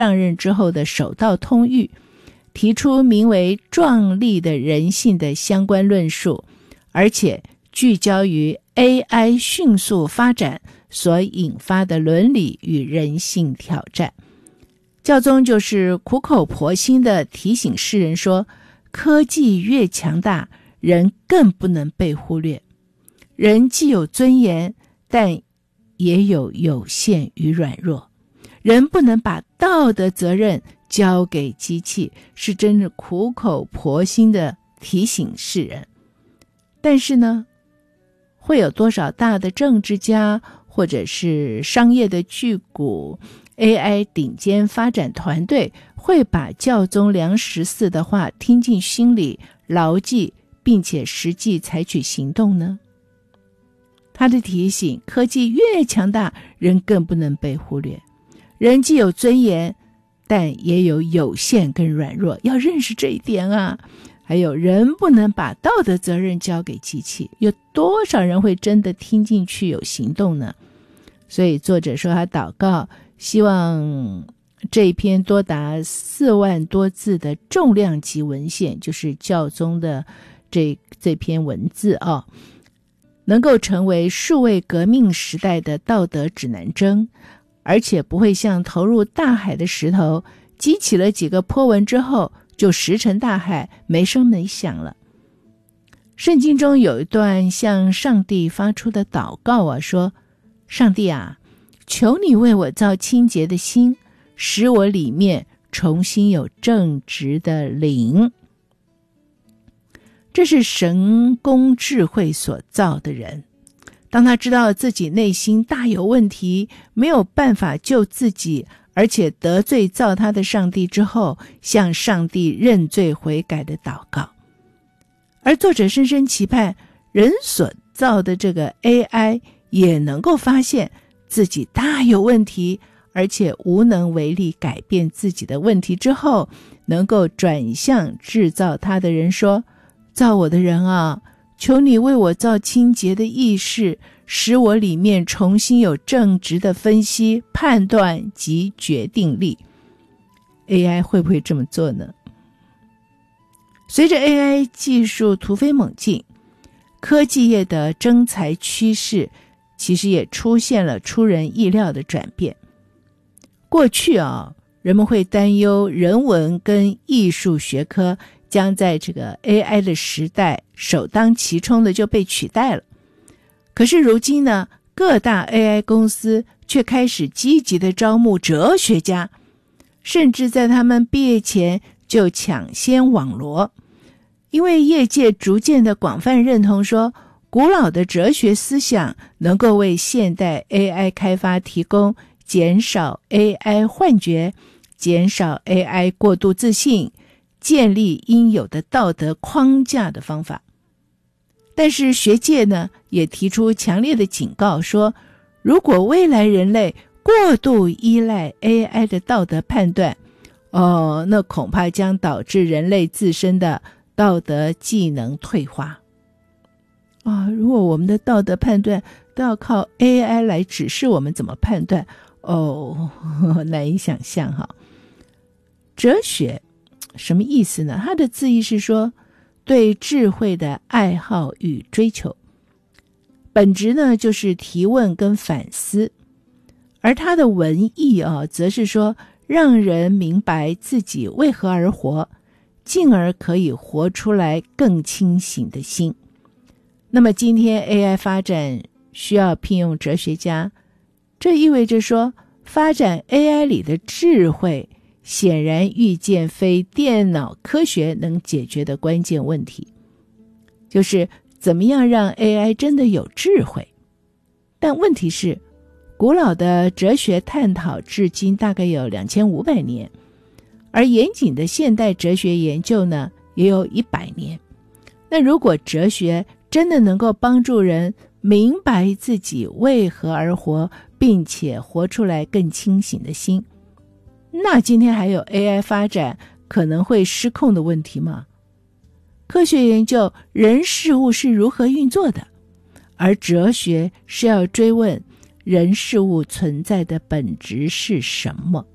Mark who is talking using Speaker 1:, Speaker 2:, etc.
Speaker 1: 上任之后的首道通谕，提出名为壮丽的人性的相关论述，而且聚焦于 AI 迅速发展所引发的伦理与人性挑战。教宗就是苦口婆心地提醒世人说，科技越强大，人更不能被忽略。人既有尊严，但也有有限与软弱。人不能把道德责任交给机器，是真的苦口婆心地提醒世人。但是呢，会有多少大的政治家或者是商业的巨贾 AI 顶尖发展团队会把教宗梁14的话听进心里，牢记并且实际采取行动呢？他的提醒，科技越强大，人更不能被忽略。人既有尊严，但也有有限跟软弱，要认识这一点啊。还有，人不能把道德责任交给机器，有多少人会真的听进去有行动呢？所以作者说他祷告，希望这一篇多达4万多字的重量级文献，就是教宗的这篇文字啊，能够成为数位革命时代的道德指南针，而且不会像投入大海的石头，激起了几个波纹之后就石沉大海，没声没响了。圣经中有一段向上帝发出的祷告啊，说：上帝啊，求你为我造清洁的心，使我里面重新有正直的灵。这是神工智慧所造的人，当他知道自己内心大有问题，没有办法救自己，而且得罪造他的上帝之后，向上帝认罪悔改的祷告。而作者深深期盼人所造的这个 AI 也能够发现自己大有问题，而且无能为力改变自己的问题之后，能够转向制造他的人说：造我的人啊，求你为我造清洁的意识，使我里面重新有正直的分析、判断及决定力。 AI 会不会这么做呢？随着 AI 技术突飞猛进，科技业的征才趋势其实也出现了出人意料的转变。过去人们会担忧人文跟艺术学科将在这个 AI 的时代首当其冲的就被取代了。可是如今呢，各大 AI 公司却开始积极的招募哲学家，甚至在他们毕业前就抢先网罗。因为业界逐渐的广泛认同说，古老的哲学思想能够为现代 AI 开发提供减少 AI 幻觉、减少 AI 过度自信、建立应有的道德框架的方法。但是学界呢，也提出强烈的警告说，如果未来人类过度依赖 AI 的道德判断，那恐怕将导致人类自身的道德技能退化。如果我们的道德判断都要靠 AI 来指示我们怎么判断，难以想象哈。哲学什么意思呢？它的字义是说对智慧的爱好与追求，本质呢就是提问跟反思，而它的文义则是说让人明白自己为何而活，进而可以活出来更清醒的心。那么今天 AI 发展需要聘用哲学家，这意味着说发展 AI 里的智慧显然遇见非电脑科学能解决的关键问题，就是怎么样让 AI 真的有智慧。但问题是，古老的哲学探讨至今大概有2500年，而严谨的现代哲学研究呢，也有100年。那如果哲学真的能够帮助人明白自己为何而活，并且活出来更清醒的心，那今天还有 AI 发展可能会失控的问题吗？科学研究人事物是如何运作的，而哲学是要追问人事物存在的本质是什么。